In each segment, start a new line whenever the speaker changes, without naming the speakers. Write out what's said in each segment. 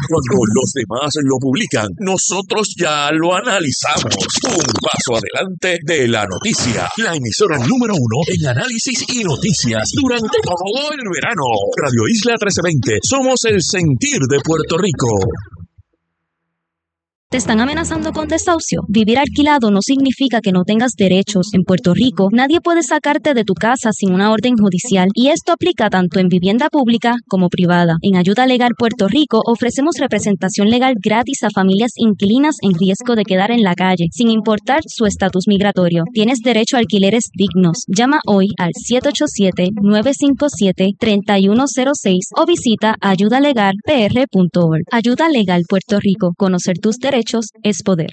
Cuando los demás lo publican, nosotros ya lo analizamos. Un paso adelante de la noticia. La emisora número 1 en análisis y noticias durante todo el verano. Radio Isla 1320. Somos el sentir de Puerto Rico.
¿Te están amenazando con desahucio? Vivir alquilado no significa que no tengas derechos. En Puerto Rico, nadie puede sacarte de tu casa sin una orden judicial, y esto aplica tanto en vivienda pública como privada. En Ayuda Legal Puerto Rico ofrecemos representación legal gratis a familias inquilinas en riesgo de quedar en la calle, sin importar su estatus migratorio. Tienes derecho a alquileres dignos. Llama hoy al 787-957-3106 o visita ayudalegalpr.org. Ayuda Legal Puerto Rico. Conocer tus derechos es poder.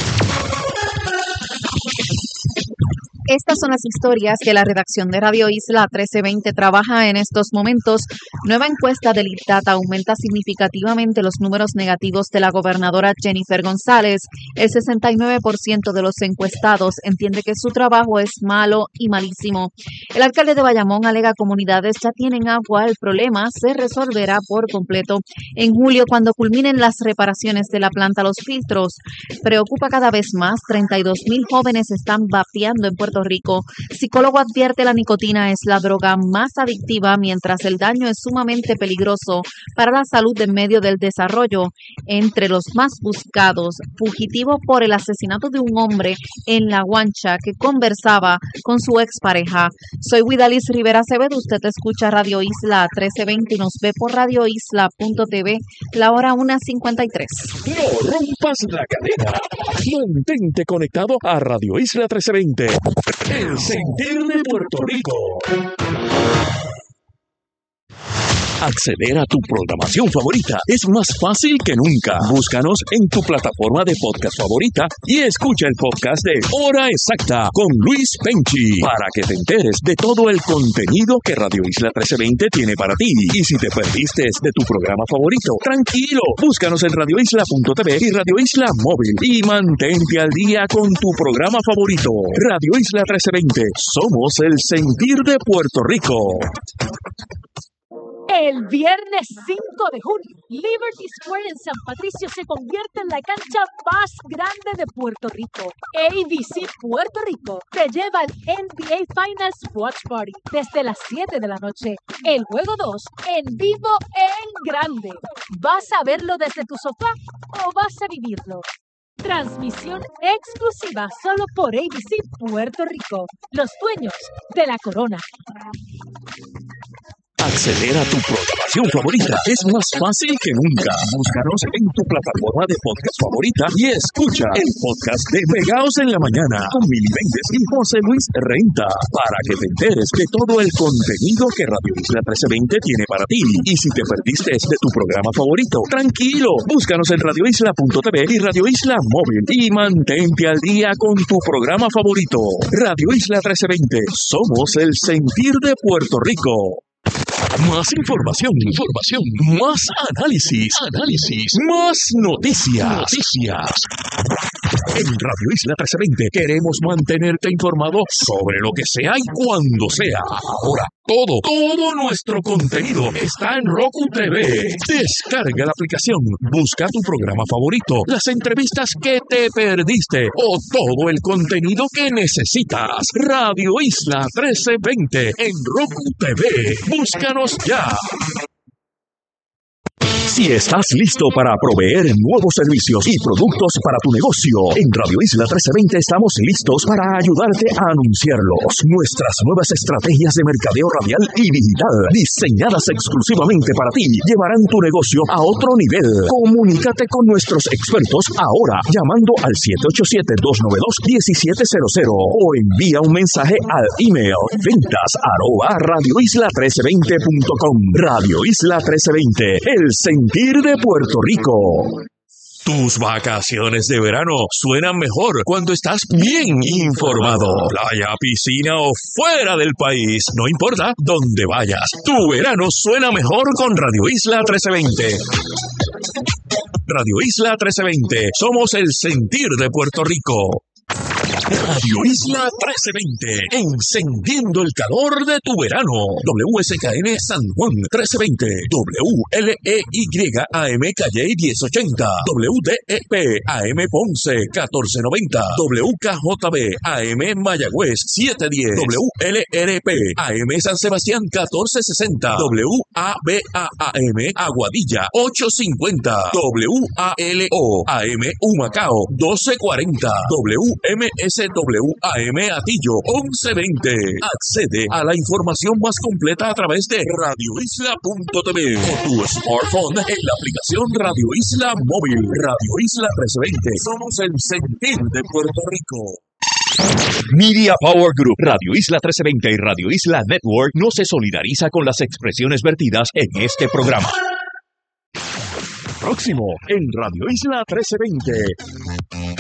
Estas son las historias que la redacción de Radio Isla 1320 trabaja en estos momentos. Nueva encuesta del IRDATA aumenta significativamente los números negativos de la gobernadora Jennifer González. El 69% de los encuestados entiende que su trabajo es malo y malísimo. El alcalde de Bayamón alega comunidades ya tienen agua. El problema se resolverá por completo en julio cuando culminen las reparaciones de la planta Los Filtros. Preocupa cada vez más. 32,000 jóvenes están vapeando en Puerto Rico. Psicólogo advierte la nicotina es la droga más adictiva, mientras el daño es sumamente peligroso para la salud en medio del desarrollo. Entre los más buscados, fugitivo por el asesinato de un hombre en La Guancha que conversaba con su expareja. Soy Guidalis Rivera Acevedo. Usted escucha Radio Isla 1320 y nos ve por radioisla.tv. La hora 1:53.
No rompas la cadena. Mantente conectado a Radio Isla 1320. El sentir de Puerto Rico. Acceder a tu programación favorita es más fácil que nunca. Búscanos en tu plataforma de podcast favorita y escucha el podcast de Hora Exacta con Luis Penchi para que te enteres de todo el contenido que Radio Isla 1320 tiene para ti. Y si te perdiste de tu programa favorito, tranquilo, búscanos en radioisla.tv y Radio Isla Móvil y mantente al día con tu programa favorito. Radio Isla 1320, somos el sentir de Puerto Rico.
El viernes 5 de junio, Liberty Square en San Patricio se convierte en la cancha más grande de Puerto Rico. ABC Puerto Rico te lleva al NBA Finals Watch Party desde las 7 de la noche. El juego 2 en vivo en grande. ¿Vas a verlo desde tu sofá o vas a vivirlo? Transmisión exclusiva solo por ABC Puerto Rico, los dueños de la corona.
Acceder a tu programación favorita es más fácil que nunca. Búscanos en tu plataforma de podcast favorita y escucha el podcast de Pegaos en la Mañana con Mili Méndez y José Luis Renta para que te enteres de todo el contenido que Radio Isla 1320 tiene para ti. Y si te perdiste de tu programa favorito, tranquilo, búscanos en radioisla.tv y Radio Isla Móvil y mantente al día con tu programa favorito. Radio Isla 1320, somos el sentir de Puerto Rico. Más información, más análisis, más noticias. En Radio Isla 1320 queremos mantenerte informado sobre lo que sea y cuando sea. Ahora, todo nuestro contenido está en Roku TV. Descarga la aplicación, busca tu programa favorito, las entrevistas que te perdiste o todo el contenido que necesitas. Radio Isla 1320 en Roku TV. Búscanos ya. Si estás listo para proveer nuevos servicios y productos para tu negocio, en Radio Isla 1320 estamos listos para ayudarte a anunciarlos. Nuestras nuevas estrategias de mercadeo radial y digital, diseñadas exclusivamente para ti, llevarán tu negocio a otro nivel. Comunícate con nuestros expertos ahora, llamando al 787-292-1700 o envía un mensaje al email ventas@radioisla1320.com. Radio Isla 1320, el sentir de Puerto Rico. Tus vacaciones de verano suenan mejor cuando estás bien informado. Playa, piscina o fuera del país, no importa dónde vayas. Tu verano suena mejor con Radio Isla 1320. Radio Isla 1320, somos el sentir de Puerto Rico. Radio Isla 1320, encendiendo el calor de tu verano. WSKN San Juan 1320, WLEY AM Calle 1080, WDEP AM Ponce 1490, WKJB AM Mayagüez 710, WLRP AM San Sebastián 1460, WABA-AM Aguadilla 850, WALO AM Humacao 1240, WMSWAM Atillo 1120. Accede a la información más completa a través de radioisla.tv o tu smartphone en la aplicación Radio Isla Móvil. Radio Isla 1320. Somos el sentir de Puerto Rico. Media Power Group, Radio Isla 1320 y Radio Isla Network no se solidariza con las expresiones vertidas en este programa. Próximo en Radio Isla 1320.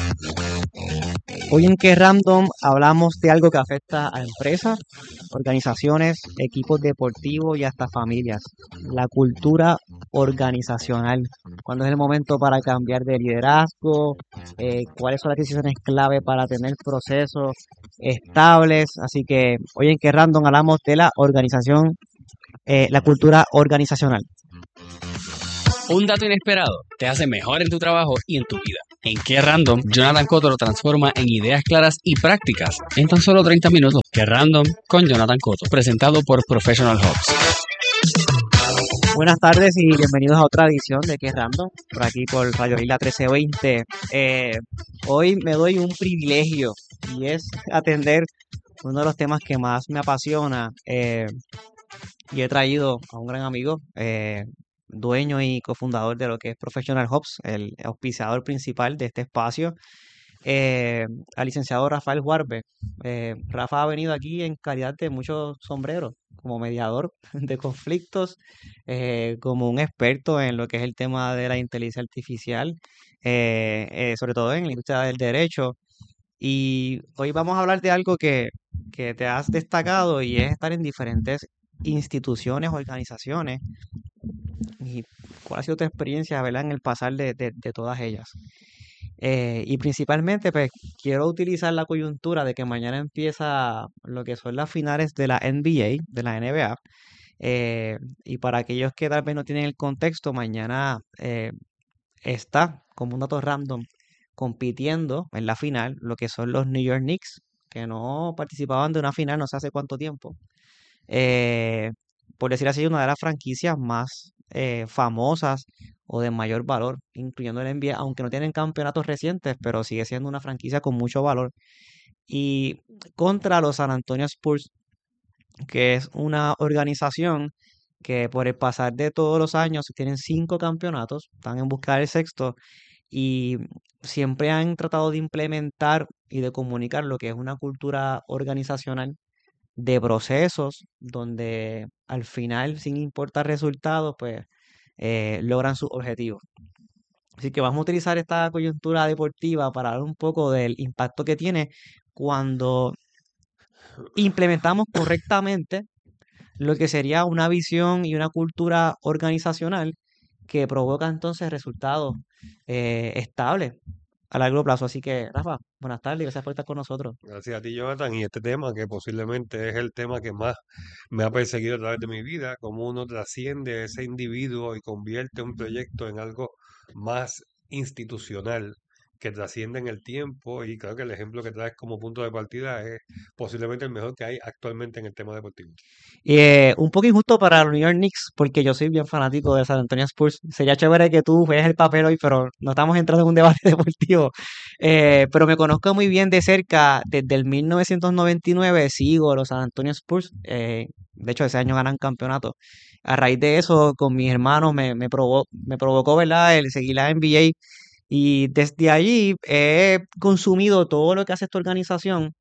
Hoy en Que Random hablamos de algo que afecta a empresas, organizaciones, equipos deportivos y hasta familias. La cultura organizacional. ¿Cuándo es el momento para cambiar de liderazgo? ¿Cuáles son las decisiones clave para tener procesos estables? Así que hoy en Que Random hablamos de la organización, la cultura organizacional.
Un dato inesperado te hace mejor en tu trabajo y en tu vida. En Que Random, Jonathan Cotto lo transforma en ideas claras y prácticas en tan solo 30 minutos. Que Random con Jonathan Cotto, presentado por Professional Hubs.
Buenas tardes y bienvenidos a otra edición de Que Random, por aquí por Radio Isla 1320. Hoy me doy un privilegio y es atender uno de los temas que más me apasiona y he traído a un gran amigo, dueño y cofundador de lo que es Professional Hubs, el auspiciador principal de este espacio, al licenciado Rafael Juarbe. Rafa ha venido aquí en calidad de muchos sombreros, como mediador de conflictos, como un experto en lo que es el tema de la inteligencia artificial, sobre todo en la industria del derecho. Y hoy vamos a hablar de algo que te has destacado y es estar en diferentes instituciones, organizaciones. ¿Y cuál ha sido tu experiencia, verdad, en el pasar de todas ellas? Y principalmente, pues, quiero utilizar la coyuntura de que mañana empieza lo que son las finales de la NBA, de la NBA. Y para aquellos que tal vez no tienen el contexto, mañana está, como un dato random, compitiendo en la final lo que son los New York Knicks, que no participaban de una final no sé hace cuánto tiempo. Por decir así, una de las franquicias más famosas o de mayor valor, incluyendo el NBA, aunque no tienen campeonatos recientes, pero sigue siendo una franquicia con mucho valor. Y contra los San Antonio Spurs, que es una organización que por el pasar de todos los años tienen 5 campeonatos, están en busca del sexto, y siempre han tratado de implementar y de comunicar lo que es una cultura organizacional de procesos donde al final, sin importar resultados, pues logran sus objetivos. Así que vamos a utilizar esta coyuntura deportiva para hablar un poco del impacto que tiene cuando implementamos correctamente lo que sería una visión y una cultura organizacional que provoca entonces resultados estables a largo plazo. Así que, Rafa, buenas tardes y gracias por estar con nosotros.
Gracias a ti, Jonathan, y este tema que posiblemente es el tema que más me ha perseguido a través de mi vida, cómo uno trasciende ese individuo y convierte un proyecto en algo más institucional, que trasciende en el tiempo, y creo que el ejemplo que traes como punto de partida es posiblemente el mejor que hay actualmente en el tema deportivo.
Un poco injusto para los New York Knicks, porque yo soy bien fanático de San Antonio Spurs. Sería chévere que tú veas el papel hoy, pero no estamos entrando en un debate deportivo. Pero me conozco muy bien de cerca, desde el 1999 sigo los San Antonio Spurs. De hecho, ese año ganan campeonato. A raíz de eso, con mis hermanos me provocó, ¿verdad?, el seguir la NBA. Y desde allí he consumido todo lo que hace esta organización,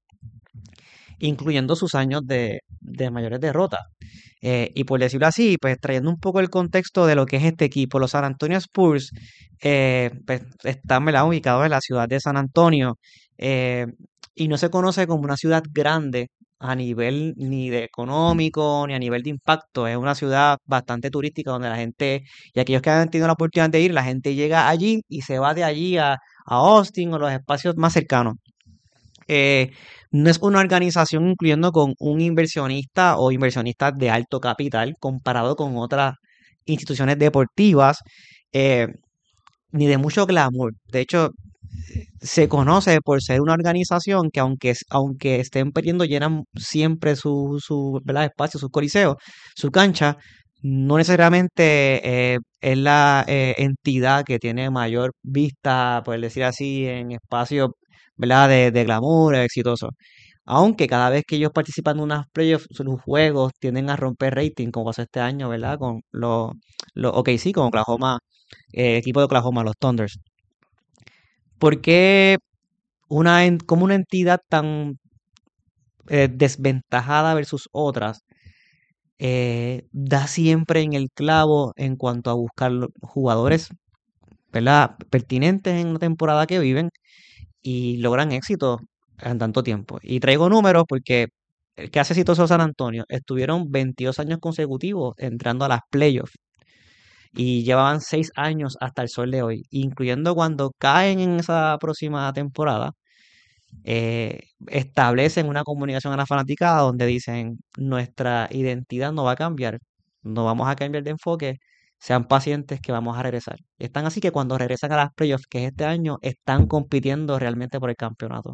incluyendo sus años de mayores derrotas. Y por decirlo así, pues trayendo un poco el contexto de lo que es este equipo, los San Antonio Spurs pues, están, ¿verdad?, ubicados en la ciudad de San Antonio, y no se conoce como una ciudad grande a nivel ni de económico ni a nivel de impacto. Es una ciudad bastante turística donde la gente, y aquellos que han tenido la oportunidad de ir, la gente llega allí y se va de allí a Austin o los espacios más cercanos. No es una organización incluyendo con un inversionista o inversionistas de alto capital comparado con otras instituciones deportivas, eh, ni de mucho glamour. De hecho, se conoce por ser una organización que aunque estén perdiendo, llenan siempre su ¿verdad? Espacio, sus coliseos, su cancha. No necesariamente es la entidad que tiene mayor vista, por decir así, en espacios, ¿verdad? De glamour, exitoso. Aunque cada vez que ellos participan en unas playoffs, sus juegos tienden a romper rating, como pasó este año, ¿verdad? Con los OKC, con Oklahoma, equipo de Oklahoma, los Thunders. ¿Por qué como una entidad tan desventajada versus otras da siempre en el clavo en cuanto a buscar jugadores, ¿verdad? Pertinentes en la temporada que viven y logran éxito en tanto tiempo? Y traigo números porque el que hace exitoso San Antonio estuvieron 22 años consecutivos entrando a las playoffs y llevaban 6 años hasta el sol de hoy, incluyendo cuando caen en esa próxima temporada. Establecen una comunicación a la fanaticada donde dicen nuestra identidad no va a cambiar, no vamos a cambiar de enfoque, sean pacientes que vamos a regresar. Están así que cuando regresan a las playoffs, que es este año, están compitiendo realmente por el campeonato.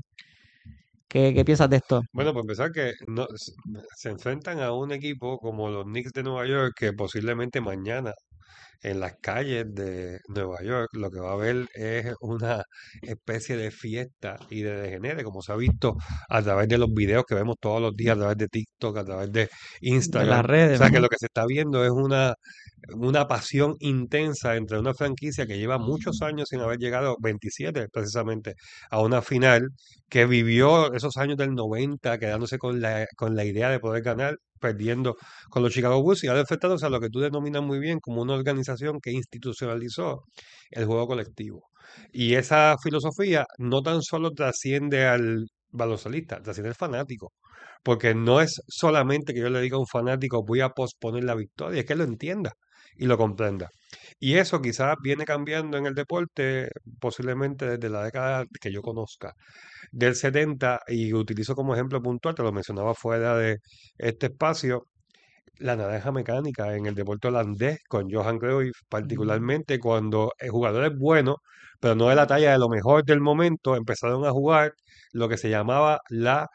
¿Qué piensas de esto?
Bueno, por empezar, que no, se enfrentan a un equipo como los Knicks de Nueva York que posiblemente mañana en las calles de Nueva York lo que va a haber es una especie de fiesta y de degenere, como se ha visto a través de los videos que vemos todos los días, a través de TikTok, a través de
De las
Instagram. O
redes,
sea que
ujú.
lo que se está viendo es una pasión intensa entre una franquicia que lleva muchos años sin haber llegado, 27 precisamente, a una final, que vivió esos años del 90 quedándose con la idea de poder ganar, perdiendo con los Chicago Bulls y ahora enfrentándose a lo que tú denominas muy bien como una organización que institucionalizó el juego colectivo. Y esa filosofía no tan solo trasciende al baloncelista, trasciende al fanático. Porque no es solamente que yo le diga a un fanático voy a posponer la victoria, es que lo entienda y lo comprenda. Y eso quizás viene cambiando en el deporte posiblemente desde la década que yo conozca, del 70, y utilizo como ejemplo puntual, te lo mencionaba fuera de este espacio, la naranja mecánica en el deporte holandés con Johan Cruyff,
Mm.
particularmente cuando el jugador es bueno, pero no de la talla de lo mejor del momento, empezaron a jugar lo que se llamaba la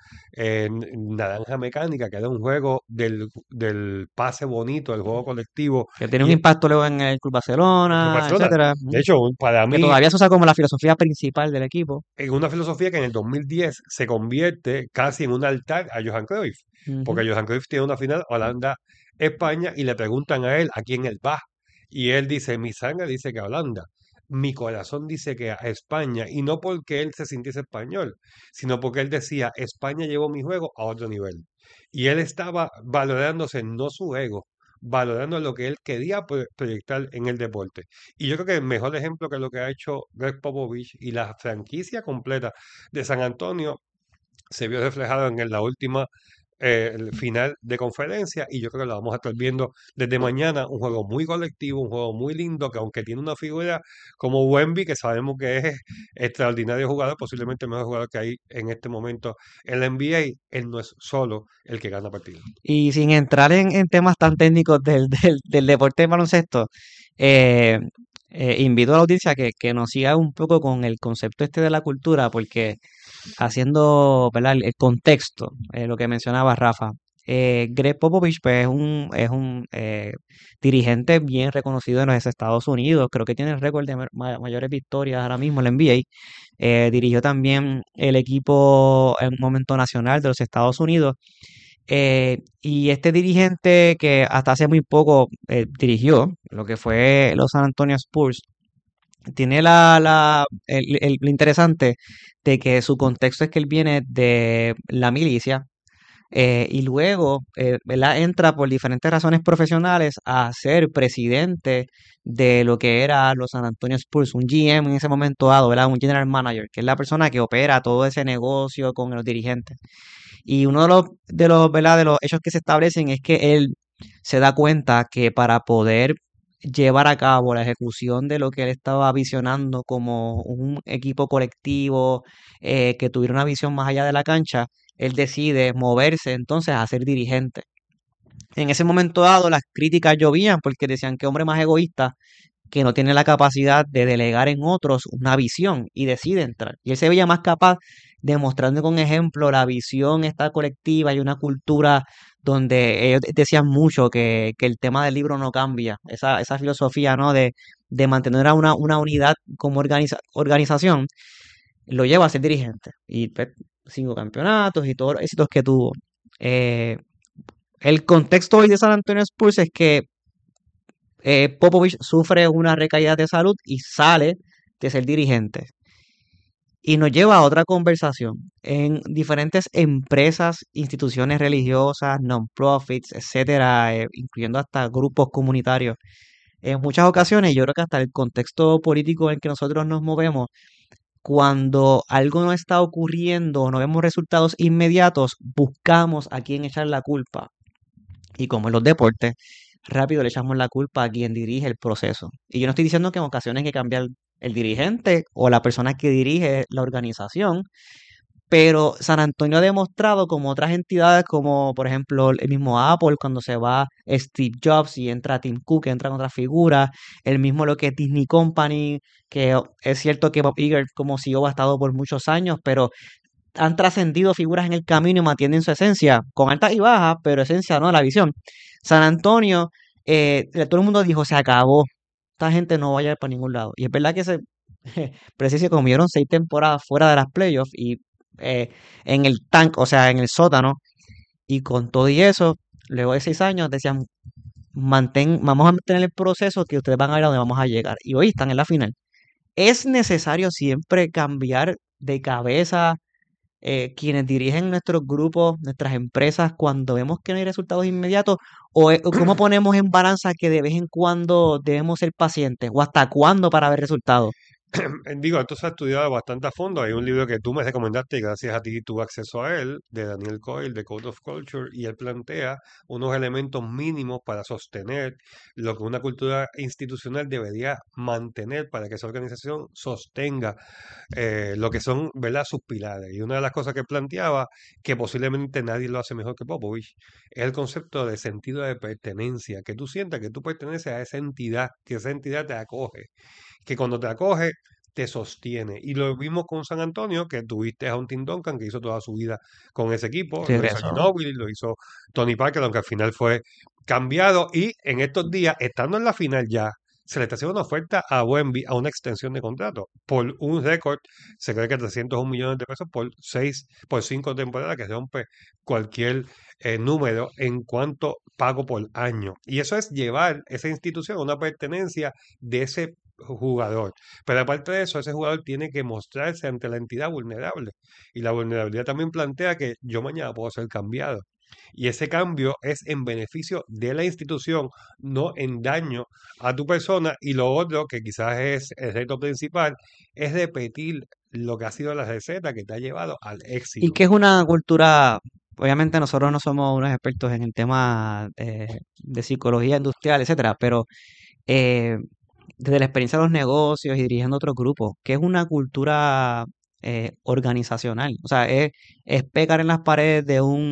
naranja mecánica, que era un juego del pase bonito, del juego colectivo.
Que tiene un
Y
impacto luego en el Club
el
Barcelona,
Barcelona,
etcétera.
de hecho, para
Que
mí,
todavía se usa como la filosofía principal del equipo.
en una filosofía que en el 2010 se convierte casi en un altar a Johan Cruyff,
Ujú.
porque Johan Cruyff tiene una final Holanda-España y le preguntan a él a quién él va. Y él dice, mi sangre dice que a Holanda, mi corazón dice que a España, y no porque él se sintiese español, sino porque él decía, España llevó mi juego a otro nivel. Y él estaba valorándose no su ego, valorando lo que él quería proyectar en el deporte. Y yo creo que el mejor ejemplo que lo que ha hecho Greg Popovich y la franquicia completa de San Antonio se vio reflejado en la última el final de conferencia, y yo creo que lo vamos a estar viendo desde mañana, un juego muy colectivo, un juego muy lindo, que aunque tiene una figura como Wemby, que sabemos que es extraordinario jugador, posiblemente el mejor jugador que hay en este momento en la NBA, él no es solo el que gana partidos.
Y sin entrar en temas tan técnicos del deporte de baloncesto, eh, invito a la audiencia que nos siga un poco con el concepto este de la cultura, porque haciendo, ¿verdad? El contexto, lo que mencionaba Rafa. Greg Popovich pues, es un dirigente bien reconocido en los Estados Unidos. Creo que tiene el récord de mayores victorias ahora mismo en la NBA. Dirigió también el equipo en un momento nacional de los Estados Unidos. Y este dirigente que hasta hace muy poco dirigió lo que fue los San Antonio Spurs, tiene lo interesante de que su contexto es que él viene de la milicia y luego ¿verdad? Entra por diferentes razones profesionales a ser presidente de lo que era los San Antonio Spurs, un GM en ese momento dado, ¿verdad? Un general manager, que es la persona que opera todo ese negocio con los dirigentes. Y uno ¿verdad? De los hechos que se establecen es que él se da cuenta que para poder llevar a cabo la ejecución de lo que él estaba visionando como un equipo colectivo que tuviera una visión más allá de la cancha, él decide moverse entonces a ser dirigente. En ese momento dado, las críticas llovían porque decían que hombre más egoísta que no tiene la capacidad de delegar en otros una visión y decide entrar. Y él se veía más capaz demostrando con ejemplo la visión esta colectiva y una cultura donde ellos decían mucho que el tema del libro no cambia, esa filosofía, ¿no? de mantener a una unidad como organización, lo lleva a ser dirigente. Y pues, 5 campeonatos y todos los éxitos que tuvo. Eh, el contexto hoy de San Antonio Spurs es que Popovich sufre una recaída de salud y sale de ser dirigente. Y nos lleva a otra conversación. En diferentes empresas, instituciones religiosas, non-profits, etcétera, incluyendo hasta grupos comunitarios. En muchas ocasiones, yo creo que hasta el contexto político en el que nosotros nos movemos, cuando algo no está ocurriendo o no vemos resultados inmediatos, buscamos a quién echar la culpa. Y como en los deportes, rápido le echamos la culpa a quien dirige el proceso. Y yo no estoy diciendo que en ocasiones hay que cambiar el dirigente o la persona que dirige la organización, pero San Antonio ha demostrado como otras entidades, como por ejemplo el mismo Apple, cuando se va Steve Jobs y entra Tim Cook, entran otras figuras, el mismo lo que es Disney Company, que es cierto que Bob Iger como CEO ha estado por muchos años, pero han trascendido figuras en el camino y mantienen su esencia, con altas y bajas, pero esencia, ¿no? La visión. San Antonio, todo el mundo dijo, se acabó, esta gente no va a llegar para ningún lado. Y es verdad que preciso se comieron 6 temporadas fuera de las playoffs y en el tank, o sea, en el sótano, y con todo y eso, luego de 6 años decían, vamos a mantener el proceso que ustedes van a ver a dónde vamos a llegar. Y hoy están en la final. ¿Es necesario siempre cambiar de cabeza quienes dirigen nuestros grupos, nuestras empresas, cuando vemos que no hay resultados inmediatos? ¿O cómo ponemos en balanza que de vez en cuando debemos ser pacientes? ¿O hasta cuándo para ver resultados?
Digo, esto se ha estudiado bastante a fondo. Hay un libro que tú me recomendaste y gracias a ti tuve acceso a él, de Daniel Coyle, de Code of Culture, y él plantea unos elementos mínimos para sostener lo que una cultura institucional debería mantener para que esa organización sostenga lo que son, ¿verdad?, sus pilares. Y una de las cosas que planteaba, que posiblemente nadie lo hace mejor que Popovich, es el concepto de sentido de pertenencia, que tú sientas que tú perteneces a esa entidad, que esa entidad te acoge, que cuando te acoge te sostiene. Y lo vimos con San Antonio, que tuviste a un Tim Duncan que hizo toda su vida con ese equipo, lo hizo
Regresó.
Ginobili, lo hizo Tony Parker, aunque al final fue cambiado. Y en estos días, estando en la final ya, se le está haciendo una oferta a Wemby a una extensión de contrato por un récord, se cree que 301 millones de pesos por 5 temporadas, que rompe cualquier número en cuanto pago por año. Y eso es llevar esa institución a una pertenencia de ese jugador. Pero aparte de eso, ese jugador tiene que mostrarse ante la entidad vulnerable. Y la vulnerabilidad también plantea que yo mañana puedo ser cambiado. Y ese cambio es en beneficio de la institución, no en daño a tu persona. Y lo otro, que quizás es el reto principal, es repetir lo que ha sido la receta que te ha llevado al
Y
éxito.
que es una cultura, obviamente nosotros no somos unos expertos en el tema de psicología industrial, etcétera, pero eh, desde la experiencia de los negocios y dirigiendo otros grupos, que es una cultura organizacional. O sea, es pegar en las paredes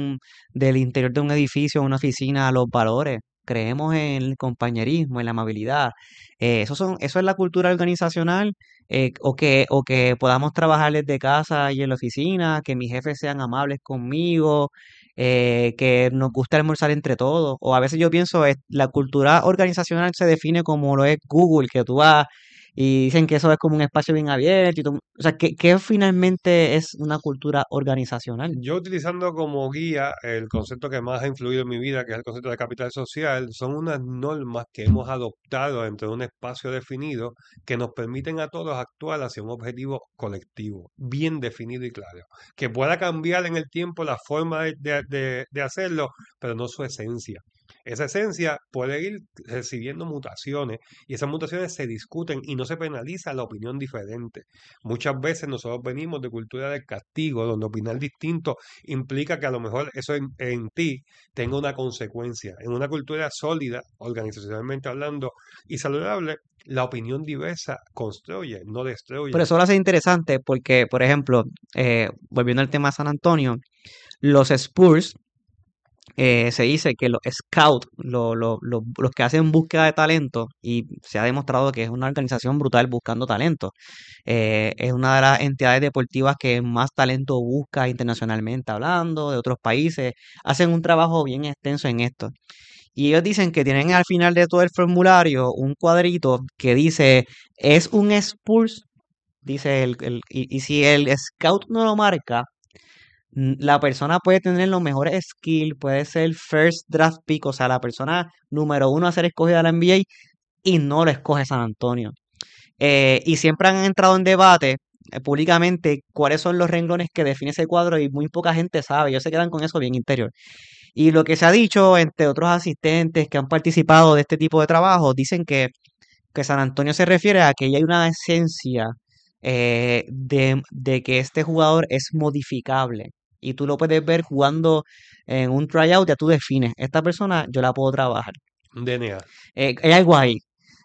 del interior de un edificio, una oficina, los valores. Creemos en el compañerismo, en la amabilidad. Eso es la cultura organizacional, o que podamos trabajar desde casa y en la oficina, que mis jefes sean amables conmigo, que nos gusta almorzar entre todos. O a veces yo pienso, la cultura organizacional se define como lo es Google, que tú vas y dicen que eso es como un espacio bien abierto. O sea, ¿qué finalmente es una cultura organizacional?
Yo utilizando como guía el concepto que más ha influido en mi vida, que es el concepto de capital social, son unas normas que hemos adoptado dentro de un espacio definido que nos permiten a todos actuar hacia un objetivo colectivo, bien definido y claro. Que pueda cambiar en el tiempo la forma de hacerlo, pero no su esencia. Esa esencia puede ir recibiendo mutaciones y esas mutaciones se discuten y no se penaliza la opinión diferente. Muchas veces nosotros venimos de cultura del castigo, donde opinar distinto implica que a lo mejor eso en ti tenga una consecuencia. En una cultura sólida, organizacionalmente hablando, y saludable, la opinión diversa construye, no destruye.
Pero eso lo hace interesante porque, por ejemplo, volviendo al tema de San Antonio, los Spurs, se dice que los scouts, los que hacen búsqueda de talento, y se ha demostrado que es una organización brutal buscando talento, es una de las entidades deportivas que más talento busca internacionalmente hablando, de otros países, hacen un trabajo bien extenso en esto. Y ellos dicen que tienen al final de todo el formulario un cuadrito que dice, es un Spurs, dice y si el scout no lo marca, la persona puede tener los mejores skills, puede ser first draft pick, o sea, la persona número uno a ser escogida de la NBA y no lo escoge San Antonio. Y siempre han entrado en debate públicamente cuáles son los renglones que define ese cuadro y muy poca gente sabe, ellos se quedan con eso bien interior. Y lo que se ha dicho entre otros asistentes que han participado de este tipo de trabajo, dicen que San Antonio se refiere a que ya hay una esencia de que este jugador es modificable. Y tú lo puedes ver jugando en un tryout, ya tú defines, esta persona yo la puedo trabajar.
DNA.
Hay algo ahí.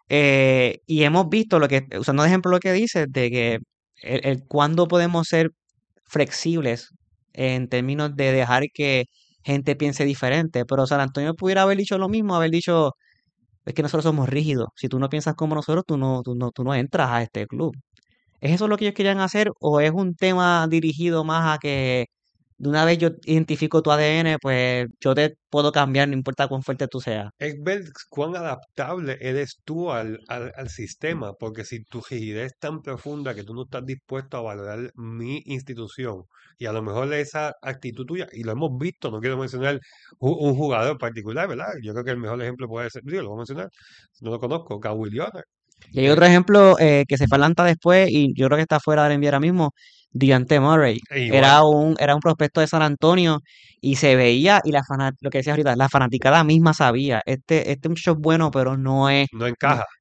Y hemos visto usando de ejemplo lo que dices, de que cuándo podemos ser flexibles en términos de dejar que gente piense diferente. Pero San Antonio pudiera haber dicho lo mismo, haber dicho, es que nosotros somos rígidos. Si tú no piensas como nosotros, tú no entras a este club. ¿Es eso lo que ellos querían hacer o es un tema dirigido más a que de una vez yo identifico tu ADN, pues yo te puedo cambiar, no importa cuán fuerte tú seas?
Es ver cuán adaptable eres tú al sistema, porque si tu rigidez es tan profunda que tú no estás dispuesto a valorar mi institución y a lo mejor esa actitud tuya, y lo hemos visto, no quiero mencionar un jugador particular, ¿verdad? Yo creo que el mejor ejemplo puede ser, digo, lo voy a mencionar, no lo conozco, Kawhi Leonard.
Y hay otro ejemplo que se planta después y yo creo que está fuera del NBA ahora mismo, Dejounte Murray.
Igual,
Era un prospecto de San Antonio y se veía, y lo que decías ahorita, la fanaticada misma sabía, este muchacho es bueno, pero
no
no,
encaja.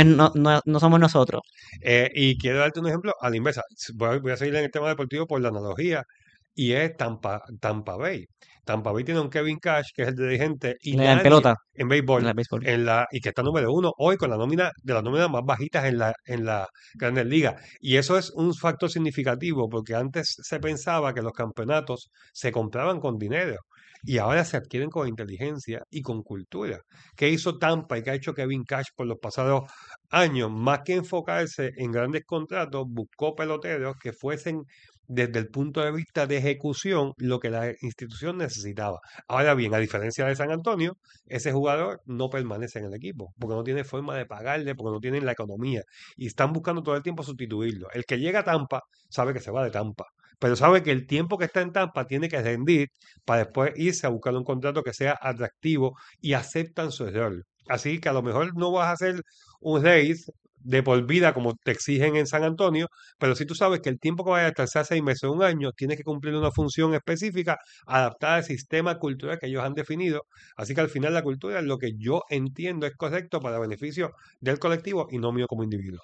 no somos nosotros.
Y quiero darte un ejemplo a la inversa. Voy a seguir en el tema deportivo por la analogía. Y es Tampa Bay. Tampa Bay tiene un Kevin Cash, que es el dirigente, y
En
nadie
pelota,
en
en
béisbol,
el béisbol.
y que está número uno hoy con la nómina, de las nóminas más bajitas en la Grandes Ligas. Y eso es un factor significativo, porque antes se pensaba que los campeonatos se compraban con dinero. Y ahora se adquieren con inteligencia y con cultura. ¿Qué hizo Tampa y qué ha hecho Kevin Cash por los pasados años? Más que enfocarse en grandes contratos, buscó peloteros que fuesen desde el punto de vista de ejecución lo que la institución necesitaba. Ahora bien, a diferencia de San Antonio, ese jugador no permanece en el equipo porque no tiene forma de pagarle, porque no tienen la economía y están buscando todo el tiempo sustituirlo. El que llega a Tampa sabe que se va de Tampa, pero sabe que el tiempo que está en Tampa tiene que rendir para después irse a buscar un contrato que sea atractivo y aceptan su error. Así que a lo mejor no vas a hacer un race de por vida como te exigen en San Antonio, pero si tú sabes que el tiempo que vaya a estar, sea 6 meses o un año, tienes que cumplir una función específica adaptada al sistema cultural que ellos han definido. Así que al final la cultura es lo que yo entiendo es correcto para beneficio del colectivo y no mío como individuo.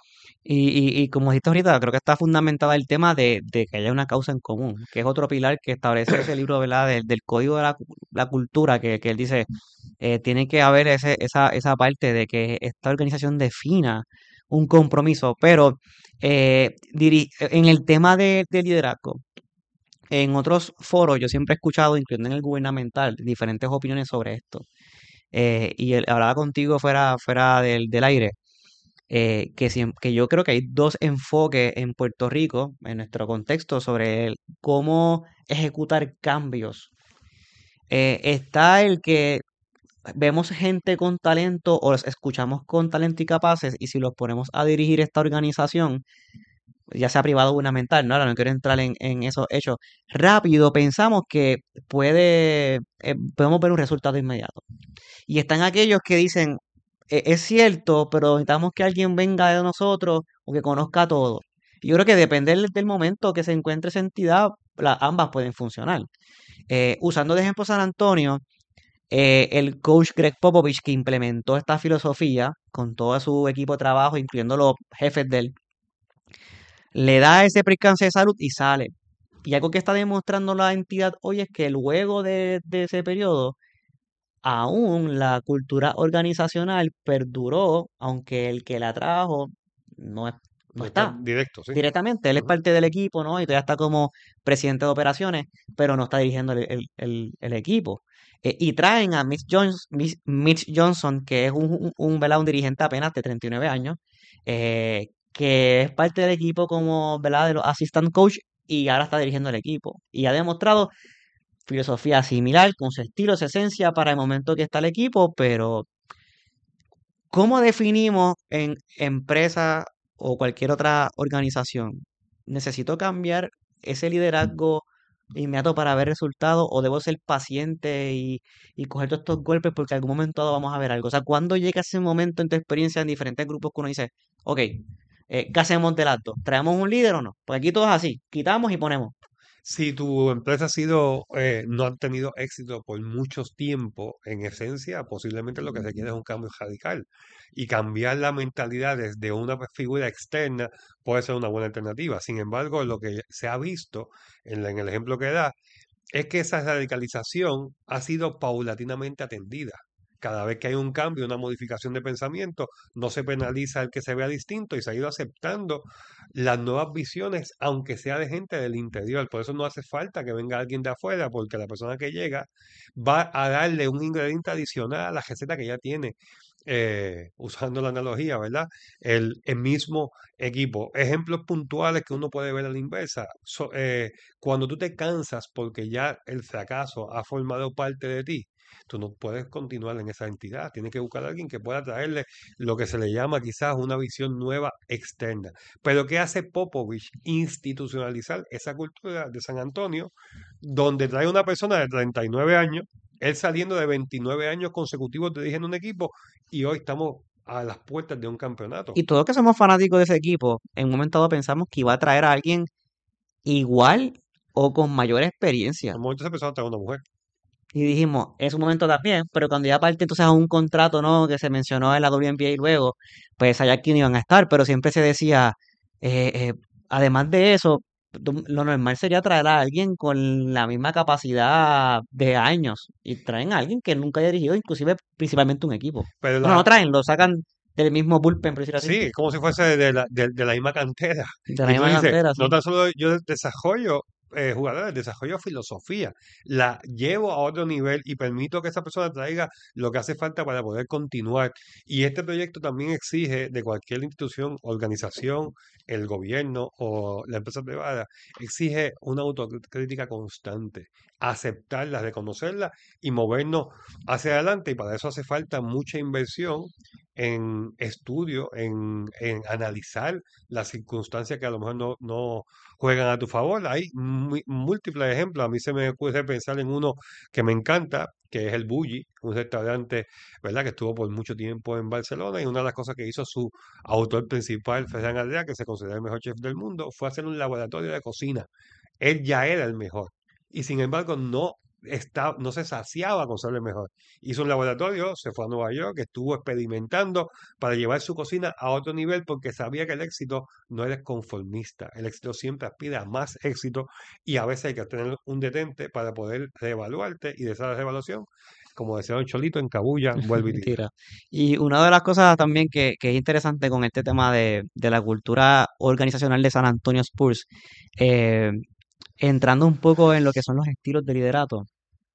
Y como dijiste ahorita, creo que está fundamentada el tema de que haya una causa en común, que es otro pilar que establece ese libro, ¿verdad? Del código de la cultura, que él dice, tiene que haber esa parte de que esta organización defina un compromiso, pero en el tema de liderazgo, en otros foros yo siempre he escuchado, incluyendo en el gubernamental, diferentes opiniones sobre esto. Y hablaba contigo fuera del aire, que yo creo que hay dos enfoques en Puerto Rico, en nuestro contexto, sobre cómo ejecutar cambios. Está el que vemos gente con talento o los escuchamos con talento y capaces, y si los ponemos a dirigir esta organización, ya sea privado o gubernamental, ¿no? Ahora no quiero entrar en esos hechos. Rápido pensamos que podemos ver un resultado inmediato. Y están aquellos que dicen, es cierto, pero necesitamos que alguien venga de nosotros o que conozca todo. Y yo creo que depende del momento que se encuentre esa entidad, ambas pueden funcionar. Usando de ejemplo San Antonio, El coach Greg Popovich, que implementó esta filosofía con todo su equipo de trabajo, incluyendo los jefes de él, le da ese percance de salud y sale. Y algo que está demostrando la entidad hoy es que luego de ese periodo, aún la cultura organizacional perduró, aunque el que la trajo no, no está
Directo, sí.
directamente. Él es
Ujú.
parte del equipo, ¿no? Y todavía está como presidente de operaciones, pero no está dirigiendo el equipo. Y traen a Mitch Johnson, que es ¿verdad? Un dirigente apenas de 39 años, que es parte del equipo como, ¿verdad? De los assistant coach y ahora está dirigiendo el equipo. Y ha demostrado filosofía similar, con su estilo, su esencia para el momento que está el equipo, pero ¿cómo definimos en empresa o cualquier otra organización? ¿Necesito cambiar ese liderazgo inmediato para ver resultados o debo ser paciente y coger todos estos golpes porque en algún momento dado vamos a ver algo? O sea, ¿cuándo llega ese momento en tu experiencia en diferentes grupos que uno dice, ok, ¿qué hacemos del acto? ¿Traemos un líder o no? Pues aquí todo es así, quitamos y ponemos.
Si tu empresa no ha tenido éxito por muchos tiempo, en esencia, posiblemente lo que se quiere es un cambio radical. Y cambiar la mentalidad desde una figura externa puede ser una buena alternativa. Sin embargo, lo que se ha visto en el ejemplo que da es que esa radicalización ha sido paulatinamente atendida. Cada vez que hay un cambio, una modificación de pensamiento, no se penaliza el que se vea distinto y se ha ido aceptando las nuevas visiones, aunque sea de gente del interior. Por eso no hace falta que venga alguien de afuera, porque la persona que llega va a darle un ingrediente adicional a la receta que ya tiene. Usando la analogía, ¿verdad? El mismo equipo. Ejemplos puntuales que uno puede ver a la inversa. Cuando tú te cansas porque ya el fracaso ha formado parte de ti, tú no puedes continuar en esa entidad. Tienes que buscar a alguien que pueda traerle lo que se le llama quizás una visión nueva externa. Pero ¿qué hace Popovich? Institucionalizar esa cultura de San Antonio, donde trae una persona de 39 años, él saliendo de 29 años consecutivos dirigiendo un equipo, y hoy estamos a las puertas de un campeonato.
Y todos que somos fanáticos de ese equipo, en un momento dado pensamos que iba a traer a alguien igual o con mayor experiencia.
En un momento se empezó a traer una mujer.
Y dijimos, en su momento también, pero cuando ya parte entonces a un contrato, ¿no? Que se mencionó en la WNBA y luego, pues allá aquí no iban a estar, pero siempre se decía, además de eso, lo normal sería traer a alguien con la misma capacidad de años y traen a alguien que nunca haya dirigido, inclusive principalmente un equipo.
Pero
Bueno, no traen, lo sacan del mismo bullpen, por decirlo así,
sí, como si fuese de la misma cantera.
de la
Y tú
misma
dices,
cantera, sí.
no tan solo yo desarrollo jugadores, desarrollo filosofía, la llevo a otro nivel y permito que esa persona traiga lo que hace falta para poder continuar. Y este proyecto también exige de cualquier institución, organización, el gobierno o la empresa privada, exige una autocrítica constante, aceptarla, reconocerla y movernos hacia adelante. Y para eso hace falta mucha inversión en estudio, en analizar las circunstancias que a lo mejor no juegan a tu favor. Hay múltiples ejemplos. A mí se me ocurre pensar en uno que me encanta, que es el Bulli, un restaurante, ¿verdad?, que estuvo por mucho tiempo en Barcelona, y una de las cosas que hizo su autor principal, Ferran Adrià, que se considera el mejor chef del mundo, fue hacer un laboratorio de cocina. Él ya era el mejor y sin embargo no se saciaba con ser el mejor. Hizo un laboratorio, se fue a Nueva York, estuvo experimentando para llevar su cocina a otro nivel porque sabía que el éxito no es conformista. El éxito siempre aspira a más éxito y a veces hay que tener un detente para poder reevaluarte y de esa reevaluación, como decía Don Cholito, en Cabulla, vuelve y tira.
Mentira. Y una de las cosas también que es interesante con este tema de la cultura organizacional de San Antonio Spurs, eh, entrando un poco en lo que son los estilos de liderato,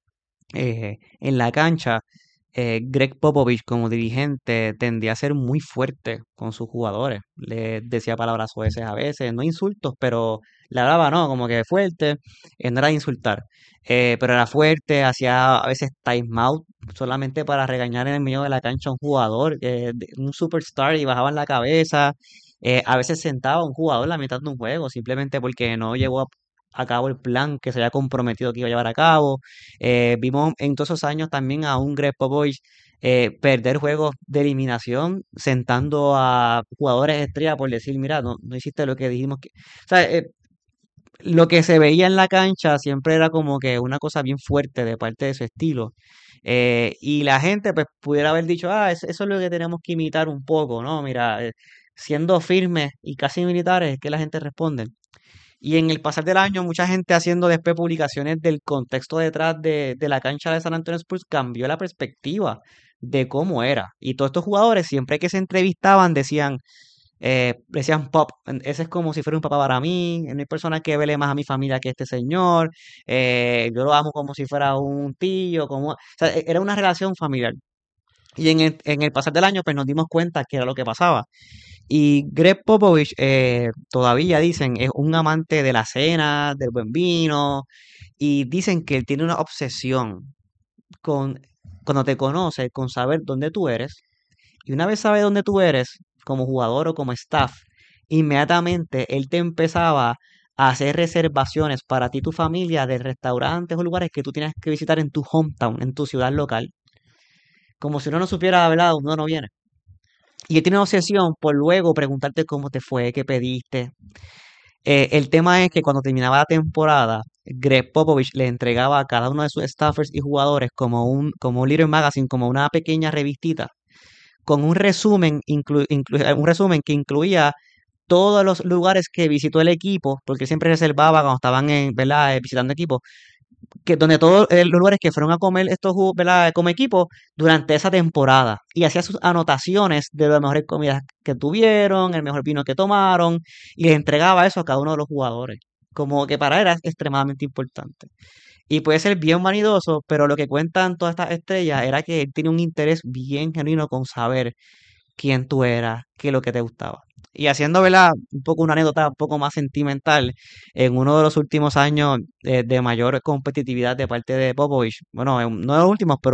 en la cancha, Greg Popovich como dirigente tendía a ser muy fuerte con sus jugadores. Le decía palabras suaves a veces, no insultos, pero le hablaba, ¿no? Como que fuerte, no era de insultar, pero era fuerte, hacía a veces timeout solamente para regañar en el medio de la cancha a un jugador, un superstar y bajaban la cabeza. A veces sentaba a un jugador en la mitad de un juego simplemente porque no llevó a cabo el plan que se había comprometido que iba a llevar a cabo. Vimos en todos esos años también a un Greg Popovich perder juegos de eliminación sentando a jugadores estrella por decir, mira, no hiciste lo que dijimos que... O sea, lo que se veía en la cancha siempre era como que una cosa bien fuerte de parte de su estilo. Y la gente pues pudiera haber dicho, eso es lo que tenemos que imitar un poco, ¿no? Mira, siendo firmes y casi militares es que la gente responde. Y en el pasar del año, mucha gente haciendo después publicaciones del contexto detrás de la cancha de San Antonio Spurs cambió la perspectiva de cómo era. Y todos estos jugadores, siempre que se entrevistaban, decían pop, ese es como si fuera un papá para mí, no hay persona que vele más a mi familia que este señor, yo lo amo como si fuera un tío, o sea, era una relación familiar. Y en el pasar del año, pues nos dimos cuenta que era lo que pasaba. Y Greg Popovich, todavía dicen, es un amante de la cena, del buen vino, y dicen que él tiene una obsesión con, cuando te conoce, con saber dónde tú eres, y una vez sabe dónde tú eres, como jugador o como staff, inmediatamente él te empezaba a hacer reservaciones para ti y tu familia de restaurantes o lugares que tú tienes que visitar en tu hometown, en tu ciudad local, como si uno no supiera, ¿verdad?, uno no viene. Y él tiene una obsesión por luego preguntarte cómo te fue, qué pediste. El tema es que cuando terminaba la temporada, Greg Popovich le entregaba a cada uno de sus staffers y jugadores como un Little Magazine, como una pequeña revistita, con un resumen, un resumen que incluía todos los lugares que visitó el equipo, porque él siempre reservaba cuando estaban ¿verdad? Visitando equipos, que donde todos los lugares que fueron a comer ¿verdad? Como equipo durante esa temporada. Y hacía sus anotaciones de las mejores comidas que tuvieron, el mejor vino que tomaron, y les entregaba eso a cada uno de los jugadores. Como que para él era extremadamente importante. Y puede ser bien vanidoso, pero lo que cuentan todas estas estrellas era que él tiene un interés bien genuino con saber quién tú eras, qué es lo que te gustaba. Y haciendo, ¿verdad? Un poco una anécdota un poco más sentimental, en uno de los últimos años de mayor competitividad de parte de Popovich, bueno, no de los últimos, pero